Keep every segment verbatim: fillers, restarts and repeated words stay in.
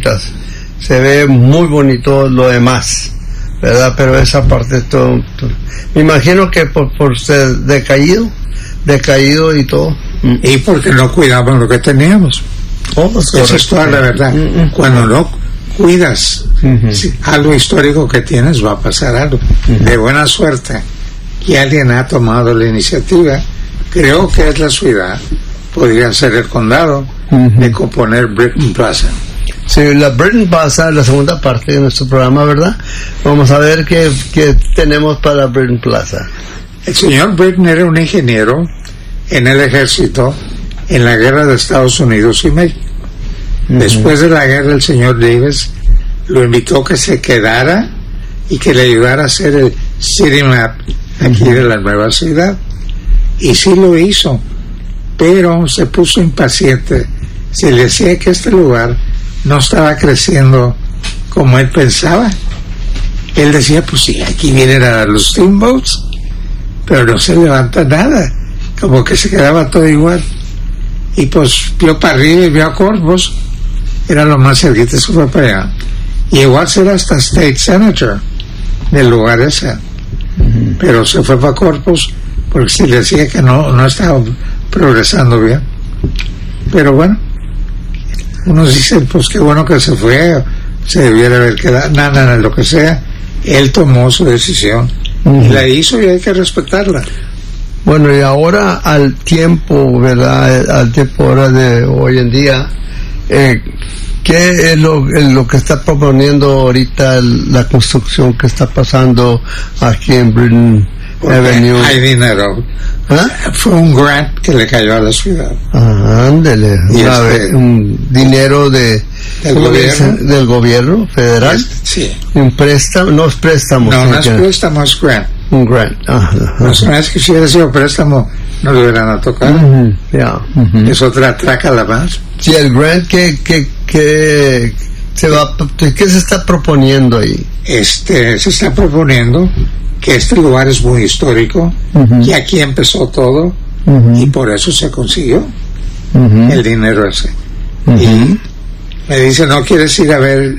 bonitas. Se ve muy bonito lo demás, ¿verdad? Pero esa parte todo, todo. Me imagino que por, por ser decaído, decaído y todo. Y porque no cuidamos lo que teníamos. Oh, pues esa es toda la verdad. Uh-huh. Cuando no cuidas uh-huh. algo histórico que tienes, va a pasar algo. Uh-huh. De buena suerte que alguien ha tomado la iniciativa, creo que es la ciudad, podría ser el condado, uh-huh. de componer Britton Plaza. Sí, la Britton Plaza, la segunda parte de nuestro programa, ¿verdad? Vamos a ver qué, qué tenemos para Britton Plaza. El señor Britton era un ingeniero en el ejército en la guerra de Estados Unidos y México. Uh-huh. Después de la guerra, el señor Davis lo invitó que se quedara y que le ayudara a hacer el city map aquí uh-huh. de la nueva ciudad. Y sí lo hizo, pero se puso impaciente. Se le decía que este lugar no estaba creciendo como él pensaba. Él decía, pues sí, aquí vienen a los steamboats, pero no se levanta nada, como que se quedaba todo igual. Y pues vio para arriba y vio a Corpus, era lo más cerquita, se fue para allá. Y llegó a ser hasta State Senator del lugar ese, uh-huh. pero se fue para Corpus porque se le decía que no, no estaba progresando bien. Pero bueno, unos dicen, pues qué bueno que se fue, se debiera haber quedado, nada, nada, lo que sea. Él tomó su decisión uh-huh. y la hizo y hay que respetarla. Bueno, y ahora al tiempo, ¿verdad? Al tiempo ahora de hoy en día, eh, ¿qué es lo, lo que está proponiendo ahorita el, la construcción que está pasando aquí en Britton Avenue? Hay dinero. ¿Ah? Fue un grant que le cayó a la ciudad. Ah, ándele. Este, un dinero de del gobierno, del gobierno federal. Este, sí. Un préstamo, no es préstamo. No, no es préstamo, es grant. Un grant. Ah, no es que si hubiera sido préstamo, no lo hubieran a tocar. Uh-huh. Yeah. Uh-huh. Es otra traca la más. Sí, el grant que, que, que se va, ¿qué se está proponiendo ahí? Este, se está proponiendo que este lugar es muy histórico, uh-huh. que aquí empezó todo, uh-huh. y por eso se consiguió uh-huh. el dinero ese. Uh-huh. Y me dice, ¿no quieres ir a ver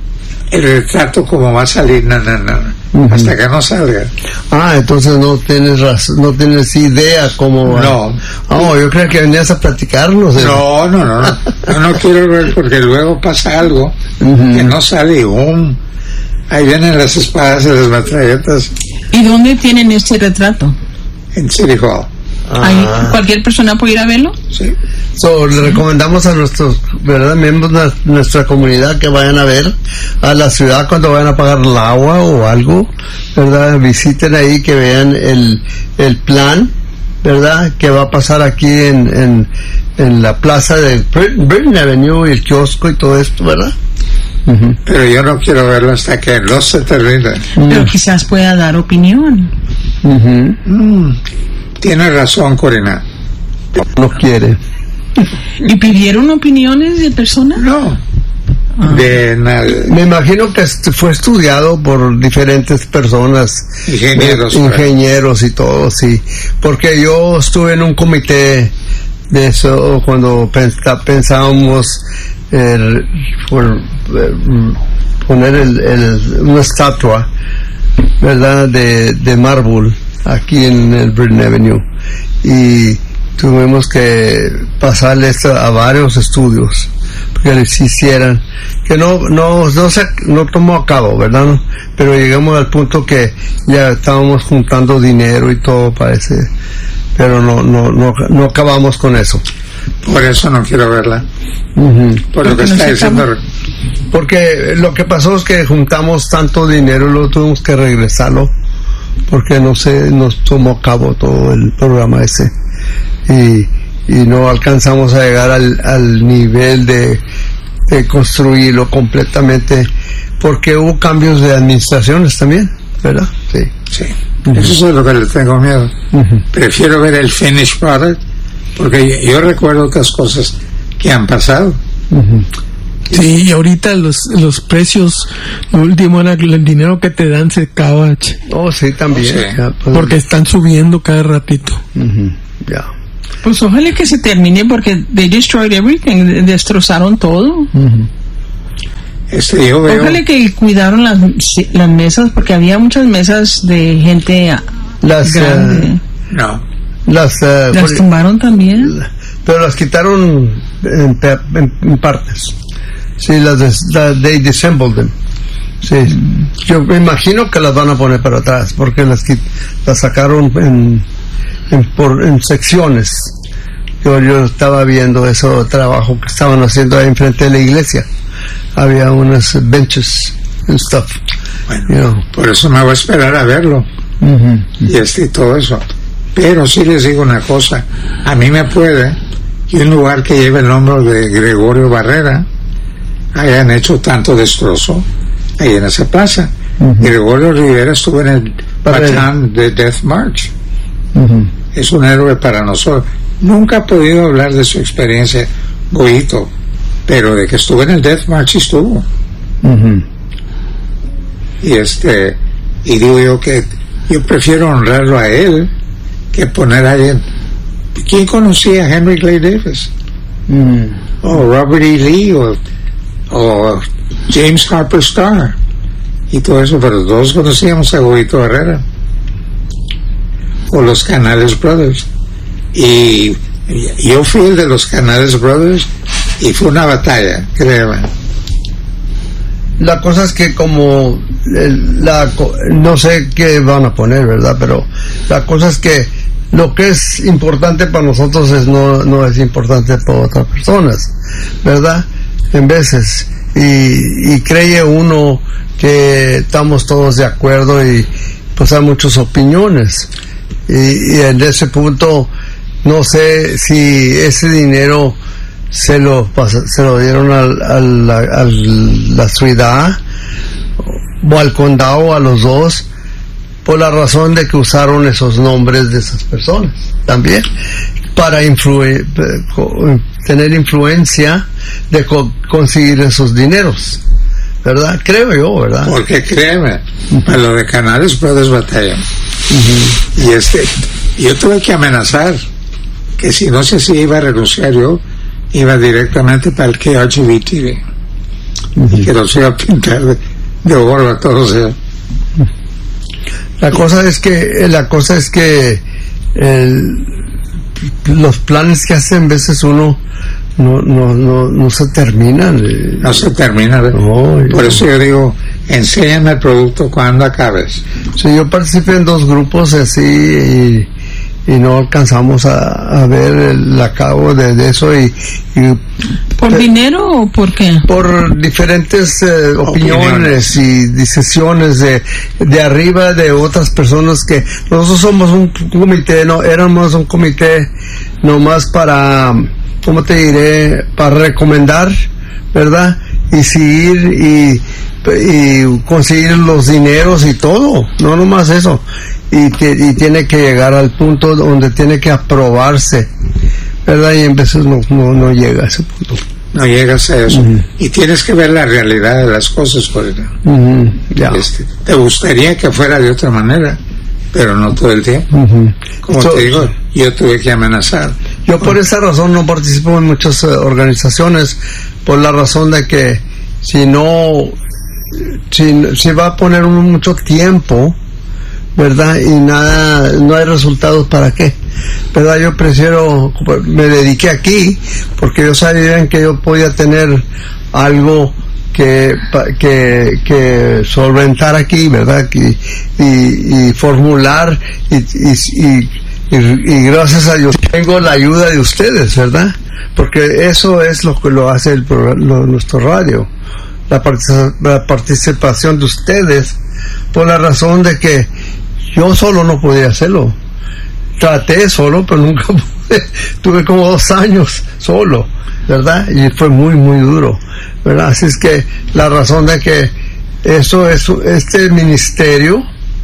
el retrato como va a salir? No, no, no, uh-huh. hasta que no salga. Ah, entonces no tienes razón, no tienes idea cómo va. No. Oh, yo creo que venías a platicarnos. No, no, no, no, yo no quiero ver porque luego pasa algo uh-huh. que no sale y ¡um! Ahí vienen las espadas y las metralletas. ¿Y dónde tienen este retrato? En City Hall. ¿Ahí cualquier persona puede ir a verlo? Sí. So, le recomendamos a nuestros, ¿verdad?, miembros de nuestra comunidad que vayan a ver a la ciudad cuando vayan a pagar el agua o algo, ¿verdad? Visiten ahí, que vean el, el plan, ¿verdad?, que va a pasar aquí en, en, en la plaza de Britton Avenue y el kiosco y todo esto, ¿verdad? Uh-huh. Pero yo no quiero verlo hasta que no se termine. Uh-huh. Pero quizás pueda dar opinión. Uh-huh. Mm, tiene razón, Corina. No quiere. ¿Y pidieron opiniones de personas? No. Ah. De nada. Me imagino que fue estudiado por diferentes personas, ingenieros, eh, ingenieros y todo, sí. Porque yo estuve en un comité de eso cuando pens- pensábamos el, por, el, poner el, el, una estatua, ¿verdad?, de, de mármol aquí en el Britton Avenue, y tuvimos que pasarle esto a varios estudios que les hicieran, que no no no se no tomó a cabo, ¿verdad? ¿No? Pero llegamos al punto que ya estábamos juntando dinero y todo, parece, pero no no no no acabamos con eso. Por eso no quiero verla. Uh-huh. Por lo que está diciendo. Porque lo que pasó es que juntamos tanto dinero y luego tuvimos que regresarlo porque no se nos tomó a cabo todo el programa ese, y, y no alcanzamos a llegar al, al nivel de, de construirlo completamente, porque hubo cambios de administraciones también, ¿verdad? Sí. Sí. Uh-huh. Eso es lo que le tengo miedo. Uh-huh. Prefiero ver el finished product, porque yo, yo recuerdo otras cosas que han pasado. Uh-huh. Sí, y ahorita los los precios, lo último era el dinero que te dan se acaba. Oh, sí, también. Oh, sí. Ya, pues, porque están subiendo cada ratito. Uh-huh. Ya. Yeah. Pues ojalá que se termine, porque they destroyed everything, destrozaron todo. Uh-huh. Este, yo veo... Ojalá que cuidaron las, las mesas, porque había muchas mesas de gente las, grande. Uh, no. Las, uh, ¿Las tumbaron también? Pero las quitaron en, en, en partes. Sí, las de, la, they disassembled them. Sí, mm. Yo me imagino que las van a poner para atrás, porque las, las sacaron en, en, por, en secciones. Yo, yo estaba viendo ese trabajo que estaban haciendo ahí enfrente de la iglesia. Había unas benches and stuff. Bueno, you know. Por eso me voy a esperar a verlo. Uh-huh. Y este y todo eso. Pero sí les digo una cosa. A mí me puede que un lugar que lleve el nombre de Gregorio Barrera hayan hecho tanto destrozo ahí en esa plaza. Uh-huh. Gregorio Rivera estuvo en el batallón de Death March. Uh-huh. Es un héroe para nosotros. Nunca he podido hablar de su experiencia, Goito, pero de que estuvo en el Death March estuvo. Uh-huh. Y este, y digo yo que yo prefiero honrarlo a él que poner a alguien. ¿Quién conocía a Henry Clay Davis? Uh-huh. O Robert E. Lee, o, o James Harper Starr, y todo eso, pero todos conocíamos a Goito Herrera, o los Canales Brothers. Y yo fui el de los Canales Brothers y fue una batalla, créeme. La cosa es que como la, no sé qué van a poner, ¿verdad? Pero la cosa es que lo que es importante para nosotros es no, no es importante para otras personas, ¿verdad? En veces. Y, y cree uno que estamos todos de acuerdo y pues hay muchas opiniones. Y, y en ese punto no sé si ese dinero se lo se lo dieron al, al, a, a la ciudad o al condado, a los dos, por la razón de que usaron esos nombres de esas personas también para influir, tener influencia de co- conseguir esos dineros, ¿verdad? Creo yo, ¿verdad? Porque créeme, a lo de Canales Brothers batalla. Uh-huh. Y este, yo tuve que amenazar que si no sé si iba a renunciar yo, iba directamente para el K R G B T V. Uh-huh. Y que los iba a pintar de, de oro a todos ellos. La cosa es que, la cosa es que el, los planes que hacen veces uno no no no no se terminan. Eh. No se terminan. Oh, Por yo. eso yo digo, enséñame el producto cuando acabes. Sí, yo participé en dos grupos así y, y no alcanzamos a, a ver el acabo de, de eso y, y ¿por eh, dinero o por qué? Por diferentes eh, opiniones, opiniones y decisiones de, de arriba de otras personas. Que nosotros somos un comité, no éramos un comité nomás para, ¿cómo te diré? Para recomendar, ¿verdad? Y seguir y, y conseguir los dineros y todo, no nomás eso. Y, que, y tiene que llegar al punto donde tiene que aprobarse, ¿verdad? Y en veces no, no, no llega a ese punto. No llegas a eso. Uh-huh. Y tienes que ver la realidad de las cosas, por ejemplo. Uh-huh. Yeah. Este, te gustaría que fuera de otra manera, pero no todo el tiempo. Uh-huh. Como so, te digo, yo tuve que amenazar. Yo por esa razón no participo en muchas uh, organizaciones, por la razón de que si no, si, si va a poner uno mucho tiempo, ¿verdad? Y nada, no hay resultados, ¿para qué? ¿Verdad? Yo prefiero, me dediqué aquí porque yo sabía que yo podía tener algo que que, que solventar aquí, ¿verdad? Y, y, y formular y, y, y, y, y gracias a Dios tengo la ayuda de ustedes, ¿verdad? Porque eso es lo que lo hace el, lo, nuestro radio, la, partic- la participación de ustedes, por la razón de que yo solo no podía hacerlo. Traté solo, pero nunca pude. Tuve como dos años solo, ¿verdad? Y fue muy, muy duro, ¿verdad? Así es que la razón de que eso es, este ministerio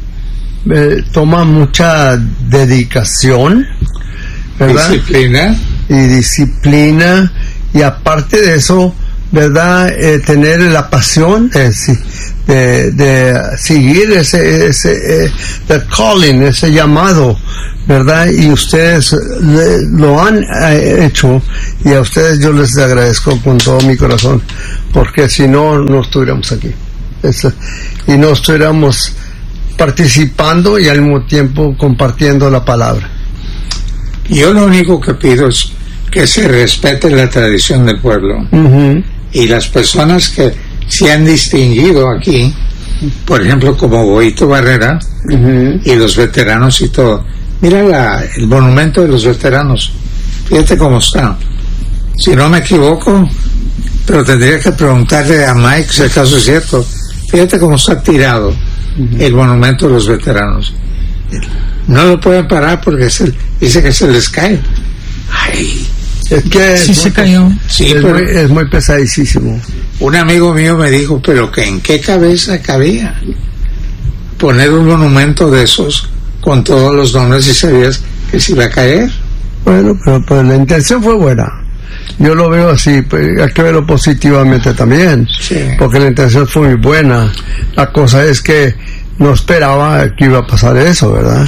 eh, toma mucha dedicación, ¿verdad? Disciplina. Y disciplina, y aparte de eso, ¿verdad? Eh, tener la pasión eh, de, de seguir ese, ese eh, the calling, ese llamado, ¿verdad? Y ustedes le, lo han eh, hecho, y a ustedes yo les agradezco con todo mi corazón, porque si no, no estuviéramos aquí. Eso, y no estuviéramos participando y al mismo tiempo compartiendo la palabra. Yo lo único que pido es que se respete la tradición del pueblo. Uh-huh. Y las personas que se han distinguido aquí, por ejemplo como Boito Barrera, uh-huh, y los veteranos y todo. Mira la, el monumento de los veteranos, fíjate cómo está. Si no me equivoco, pero tendría que preguntarle a Mike si el caso es cierto, fíjate cómo está tirado uh-huh. el monumento de los veteranos. No lo pueden parar porque se, dice que se les cae. Ay, es que sí es se muy, cayó. Sí, es, pero muy, es muy pesadísimo. un amigo mío me dijo, pero que en qué cabeza cabía poner un monumento de esos con todos los nombres y sabías que se iba a caer. Bueno, pero pues la intención fue buena. Yo lo veo así, pues, hay que verlo positivamente también, Sí. porque la intención fue muy buena. La cosa es que no esperaba que iba a pasar eso, ¿verdad?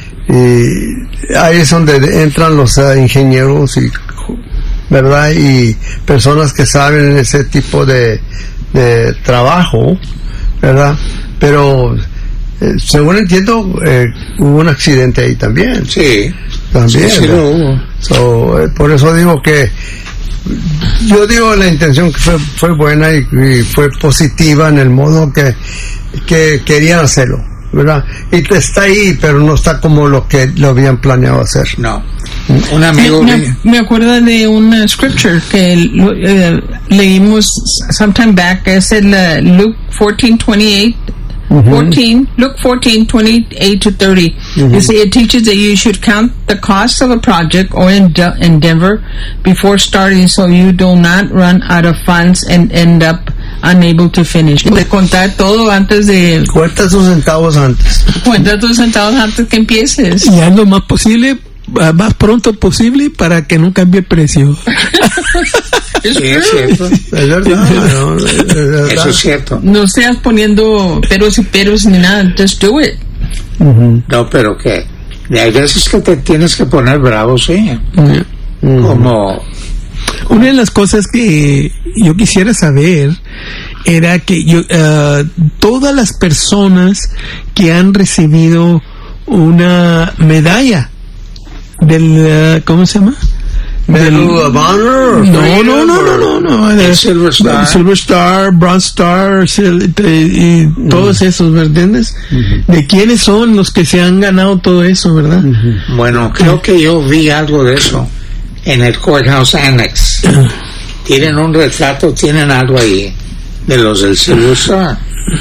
Y ahí es donde entran los uh, ingenieros y, ¿verdad? Y personas que saben ese tipo de, de trabajo, ¿verdad? Pero eh, según entiendo, eh, hubo un accidente ahí también. Sí, También. sí, sí lo hubo. So, eh, por eso digo que yo digo la intención que fue, fue buena y, y fue positiva en el modo que, que querían hacerlo, ¿verdad? Y está ahí, pero no está como lo que lo habían planeado hacer. No. Un amigo me, mío. me acuerdo de una scripture que uh, leímos sometime back, es el uh, Luke fourteen twenty-eight. Uh-huh. fourteen, Luke fourteen twenty-eight to thirty. Uh-huh. You see, it teaches that you should count the cost of a project or ende- endeavor before starting, so you do not run out of funds and end up unable to finish. De contar todo antes de Cuenta sus centavos antes. cuenta tus centavos antes que empieces. Y haz lo más posible, ah, más pronto posible, para que no cambie el precio. Sí, es cierto. Es verdad, ¿no? Es verdad. Eso es cierto. No seas poniendo peros y peros ni nada, just do it. Uh-huh. No, pero que hay veces que te tienes que poner bravo, sí. Uh-huh. Como Una de las cosas que yo quisiera saber era que yo, uh, todas las personas que han recibido una medalla del, uh, ¿cómo se llama? Medal of Honor. No, no, no, no, no, no. El El Silver Star. Silver Star, Bronze Star, sil- y, y todos esos, ¿me entiendes? Uh-huh. ¿De quiénes son los que se han ganado todo eso, verdad? Uh-huh. bueno, creo que yo vi algo de eso en el Courthouse Annex. Tienen un retrato, tienen algo ahí de los del Silver Star.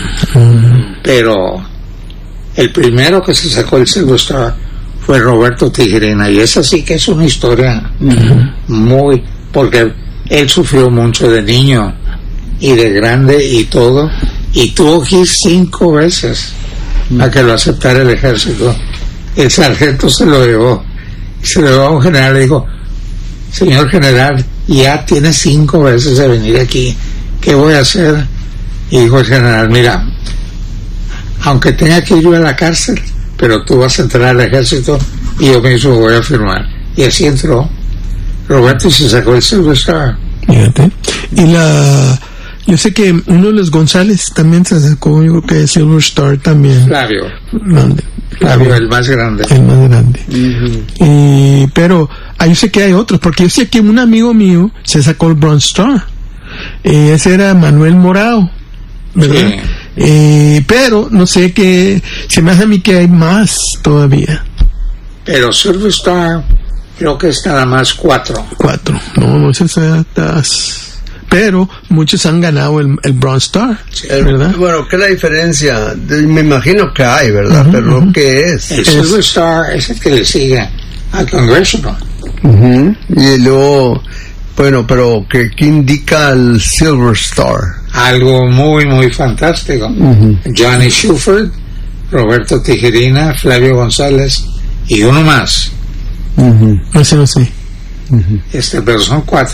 Pero el primero que se sacó el Silver Star fue Roberto Tijerina, y esa sí que es una historia Uh-huh. muy, porque él sufrió mucho de niño y de grande y todo, y tuvo que ir cinco veces a que lo aceptara el ejército. El sargento se lo llevó, se lo llevó a un general y le dijo, señor general, ya tiene cinco veces de venir aquí, ¿qué voy a hacer? Y dijo el general, mira, aunque tenga que ir a la cárcel, pero tú vas a entrar al ejército y yo mismo voy a firmar. Y así entró Roberto y se sacó el Silver Star. Fíjate. Y la, yo sé que uno de los González también se sacó, yo creo que Silver Star también. Flavio, Grande. Flavio, el más grande. El más grande. Uh-huh. Y, pero ah, yo sé que hay otros, porque yo sé que un amigo mío se sacó el Bronze Star. Y ese era Manuel Morao, ¿verdad? Sí. Eh, pero no sé, que se me hace a mí que hay más todavía. Pero Silver Star creo que es nada más cuatro. Cuatro. No, no sé si estás- pero muchos han ganado el, el Bronze Star, El- ¿verdad? Bueno, ¿qué es la diferencia? De- Me imagino que hay, ¿verdad? Ujú, Pero ujú. ¿qué es? El Es- Silver Star es el que le sigue al Congressional. Ujú. Y luego, bueno, pero ¿qué, qué indica el Silver Star? Algo muy, muy fantástico. Ujú. Johnny Shuford, Roberto Tijerina, Flavio González y uno más. Ujú. No sé, no sé. Este, pero son cuatro.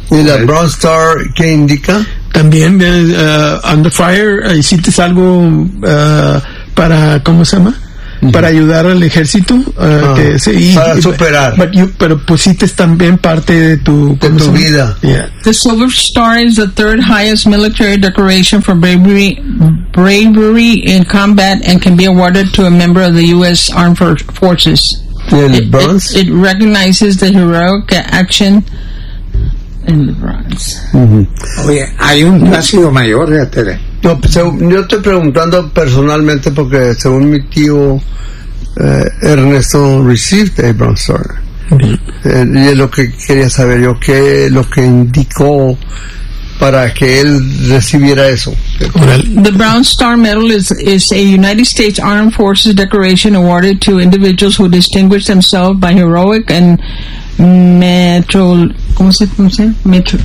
¿Y la Bronze Star qué indica? También uh, Under Fire, uh, hiciste algo uh, para, ¿cómo se llama? Uh-huh. Para ayudar al ejército. Uh, ah, que se, y, para superar. But you, pero pusiste también parte de tu, de tu vida. Yeah. The Silver Star is the third highest military decoration for bravery, bravery in combat and can be awarded to a member of the U S Armed Forces. El bronze? It, it, it recognizes the heroic action in the bronze. Uh-huh. Oye, hay un plácido mayor, fíjate. No, según, yo estoy preguntando personalmente porque según mi tío eh, Ernesto received a Bronze Star. Uh-huh. eh, y es lo que quería saber yo, qué es lo que indicó para que él recibiera eso. The Bronze Star Medal is, is a United States Armed Forces decoration awarded to individuals who distinguish themselves by heroic and metro, ¿cómo se dice? Metro,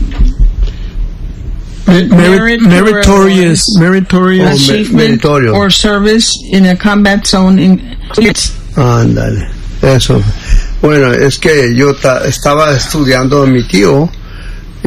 Merit, meritorious, meritorious, achievement meritorio. Or service in a combat zone. In, Ándale, eso. Bueno, es que yo ta, estaba estudiando a mi tío y,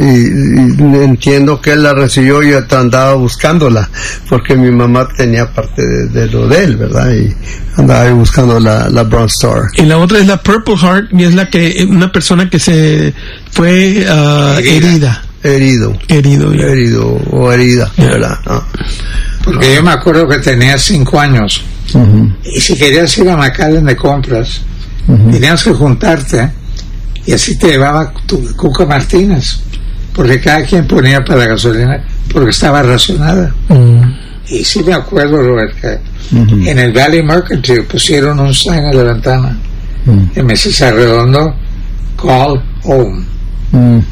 y entiendo que él la recibió y yo andaba buscándola porque mi mamá tenía parte de, de lo de él, ¿verdad? Y andaba ahí buscando la, la Bronze Star. Y la otra es la Purple Heart y es la que una persona que se fue uh, herida. Herido. Herido. Yeah. Herido o herida, yeah. ¿Verdad? Ah. Porque ah. yo me acuerdo que tenía cinco años. Uh-huh. Y si querías ir a McAllen de compras, uh-huh. tenías que juntarte y así te llevaba tu Cuca Martínez. Porque cada quien ponía para la gasolina porque estaba racionada. Uh-huh. Y sí me acuerdo, Robert, que uh-huh. en el Valley Mercantile pusieron un sign en la ventana. Uh-huh. En Meses Arredondo, call home. Uh-huh.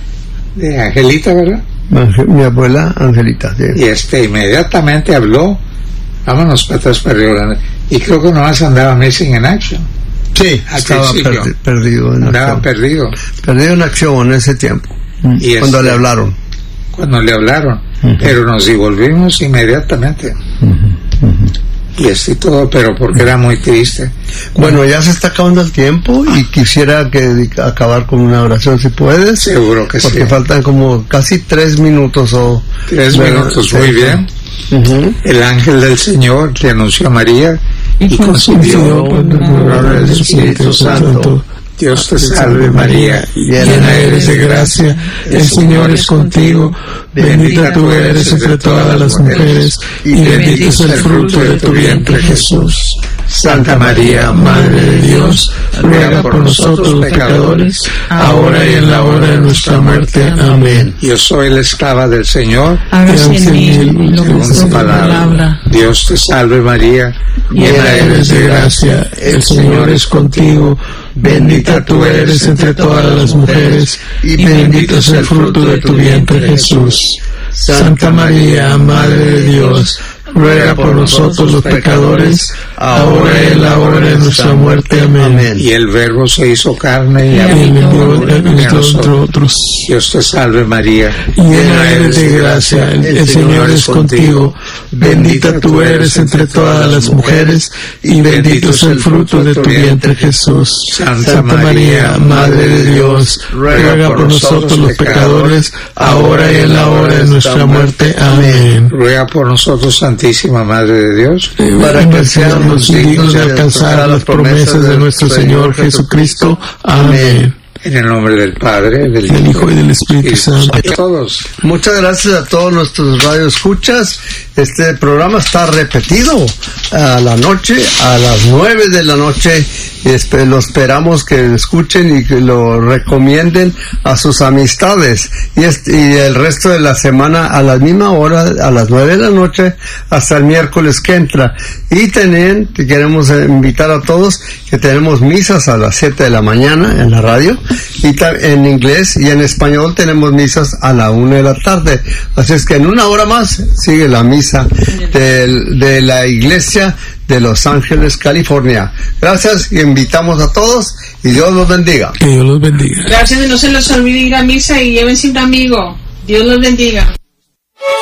De Angelita, ¿verdad? Mi abuela Angelita, sí. Y este inmediatamente habló, vámonos para atrás para Río Grande. Y creo que nomás andaba missing in action. Sí, Al estaba perdi- perdido en andaba acción. perdido. Perdido en acción en ese tiempo. Y cuando este, le hablaron. Cuando le hablaron. Uh-huh. Pero nos devolvimos inmediatamente. Uh-huh. Uh-huh. Y así todo, pero porque era muy triste. Bueno, ya se está acabando el tiempo y quisiera que acabar con una oración si puedes. Seguro que porque sí. Porque faltan como casi tres minutos o... Tres minutos, muy bien. Uh-huh. El ángel del Señor le anunció a María y concibió por la del Espíritu Santo. Dios te salve María, llena eres de gracia, el Señor es contigo, bendita tú eres entre todas las mujeres, y bendito es el fruto de tu vientre Jesús. Santa María, Madre de Dios, ruega por nosotros los pecadores, ahora y en la hora de nuestra muerte. Amén. Yo soy la esclava del Señor, hágase en mí según su palabra. Dios te salve María, llena eres de gracia, el Señor es contigo, bendita tú eres entre todas las mujeres, y bendito es el fruto de tu vientre Jesús. Santa María, Madre de Dios, ruega por nosotros los pecadores, ahora y en la hora de nuestra muerte. Amén. Y el Verbo se hizo carne y habitó entre nosotros. Dios te salve María, llena eres de gracia, el Señor es contigo, bendita tú eres entre todas las mujeres, y bendito es el fruto de tu vientre Jesús. Santa María, Madre de Dios, ruega por nosotros los pecadores, ahora y en la hora de nuestra muerte. Amén. Ruega por nosotros, Santísima Madre de Dios, para que seamos dignos de alcanzar las promesas de nuestro Señor Jesucristo. Amén. En el nombre del Padre, del, del Hijo y del Espíritu Santo. A todos. Muchas gracias a todos nuestros radioescuchas. Este programa está repetido a la noche, a las nueve de la noche. Y lo esperamos que escuchen y que lo recomienden a sus amistades. Y, este, y el resto de la semana a la misma hora, a las nueve de la noche, hasta el miércoles que entra. Y también queremos invitar a todos que tenemos misas a las siete de la mañana en la radio. Y en inglés y en español tenemos misas a la una de la tarde. Así es que en una hora más sigue la misa de, de la iglesia de Los Ángeles, California. Gracias y invitamos a todos y Dios los bendiga. Que Dios los bendiga. Gracias y no se les olvide ir a misa y llévense un amigo. Dios los bendiga.